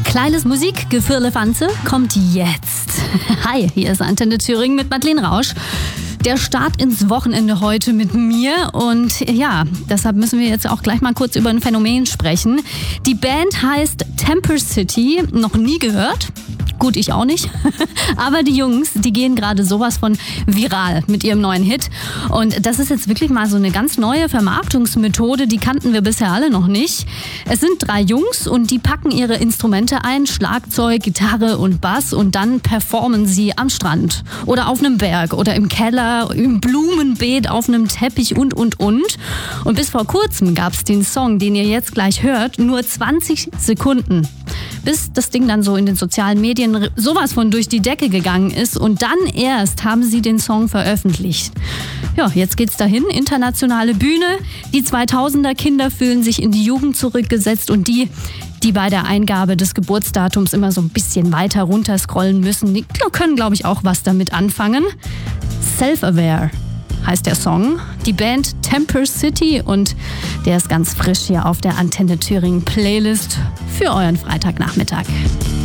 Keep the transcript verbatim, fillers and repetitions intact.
Kleines Musikgefirlefanze kommt jetzt. Hi, hier ist Antenne Thüringen mit Madeleine Rausch. Der Start ins Wochenende heute mit mir und ja, deshalb müssen wir jetzt auch gleich mal kurz über ein Phänomen sprechen. Die Band heißt Temper City, noch nie gehört. Gut, ich auch nicht. Aber die Jungs, die gehen gerade sowas von viral mit ihrem neuen Hit. Und das ist jetzt wirklich mal so eine ganz neue Vermarktungsmethode, die kannten wir bisher alle noch nicht. Es sind drei Jungs und die packen ihre Instrumente ein, Schlagzeug, Gitarre und Bass, und dann performen sie am Strand oder auf einem Berg oder im Keller, im Blumenbeet, auf einem Teppich und, und, und. Und bis vor kurzem gab es den Song, den ihr jetzt gleich hört, nur zwanzig Sekunden. Bis das Ding dann so in den sozialen Medien sowas von durch die Decke gegangen ist, und dann erst haben sie den Song veröffentlicht. Ja, jetzt geht's dahin, internationale Bühne. Die zweitausender Kinder fühlen sich in die Jugend zurückgesetzt, und die, die bei der Eingabe des Geburtsdatums immer so ein bisschen weiter runter scrollen müssen, die können, glaube ich, auch was damit anfangen. Self-Aware heißt der Song. Die Band Temper City, und der ist ganz frisch hier auf der Antenne Thüringen Playlist für euren Freitagnachmittag.